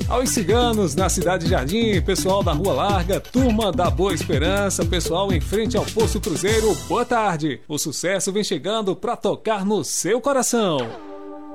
Aos ciganos na Cidade Jardim, pessoal da Rua Larga, turma da Boa Esperança, pessoal em frente ao Poço Cruzeiro, boa tarde. O sucesso vem chegando pra tocar no seu coração.